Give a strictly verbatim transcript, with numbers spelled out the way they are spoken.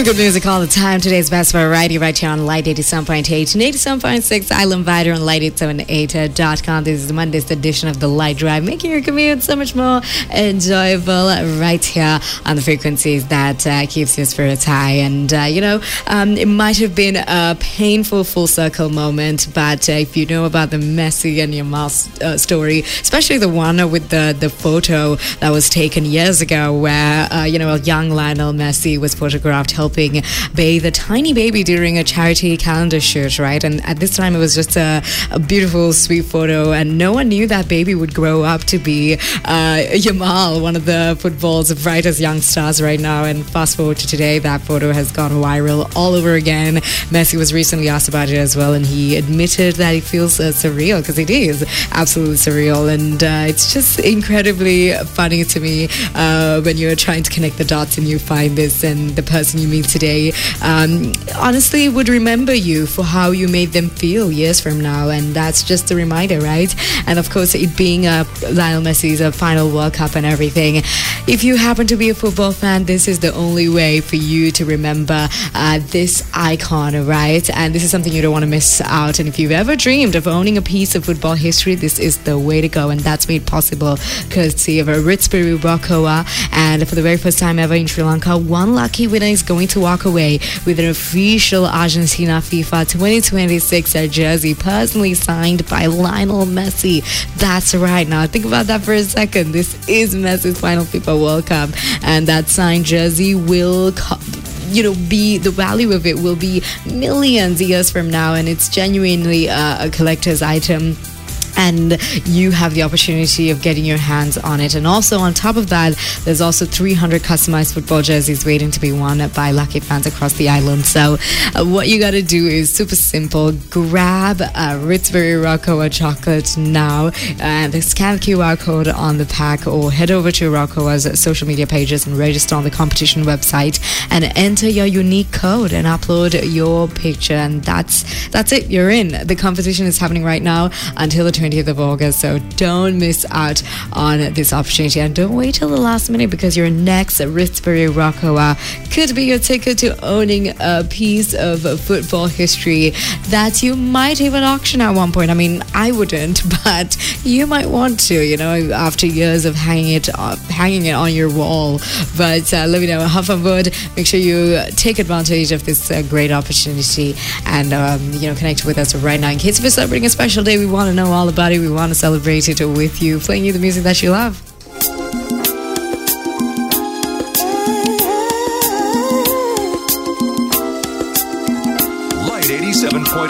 Playing good music all the time. Today's best variety right here on Light eighty-seven point eight and eighty-seven point six Island Vider on light eight seven eight dot com. This is Monday's edition of the Light Drive, making your commute so much more enjoyable right here on the frequencies that uh, keeps your spirits high. And, uh, you know, um, it might have been a painful full circle moment, but uh, if you know about the Messi and Yamal uh, story, especially the one with the, the photo that was taken years ago where, uh, you know, a young Lionel Messi was photographed helping bathe a tiny baby during a charity calendar shoot, right? And at this time, it was just a, a beautiful, sweet photo, and no one knew that baby would grow up to be uh, Yamal, one of the football's brightest young stars right now. And fast forward to today, that photo has gone viral all over again. Messi was recently asked about it as well, and he admitted that it feels uh, surreal, because it is absolutely surreal. And uh, it's just incredibly funny to me uh, when you're trying to connect the dots and you find this, and the person you meet today um, honestly would remember you for how you made them feel years from now. And that's just a reminder, right? And of course, it being uh, Lionel Messi's uh, final World Cup and everything, if you happen to be a football fan, this is the only way for you to remember uh, this icon, right? And this is something you don't want to miss out. And if you've ever dreamed of owning a piece of football history, this is the way to go. And that's made possible courtesy of a Ritzbury Rockoa. And for the very first time ever in Sri Lanka, one lucky winner is going to walk away with an official Argentina FIFA twenty twenty-six jersey personally signed by Lionel Messi. That's right. Now think about that for a second. This is Messi's final FIFA World Cup, and that signed jersey will co- you know, be the value of it will be millions years from now, and it's genuinely uh, a collector's item. And you have the opportunity of getting your hands on it. And also on top of that, there's also three hundred customized football jerseys waiting to be won by lucky fans across the island. So uh, what you got to do is super simple. Grab a Ritzbury Rockoa chocolate now and scan the Q R code on the pack, or head over to Rockoa's social media pages and register on the competition website and enter your unique code and upload your picture. And that's that's it. You're in. The competition is happening right now until the twentieth of August, so don't miss out on this opportunity, and don't wait till the last minute, because your next Ritzbury Rockoa could be your ticket to owning a piece of football history that you might even auction at one point. I mean, I wouldn't, but you might want to, you know, after years of hanging it up, hanging it on your wall. But uh, let me know, huff and wood, make sure you take advantage of this uh, great opportunity, and um, you know, connect with us right now. In case if you're celebrating a special day, we want to know all about it. We want to celebrate it with you, playing you the music that you love. Light eighty-seven point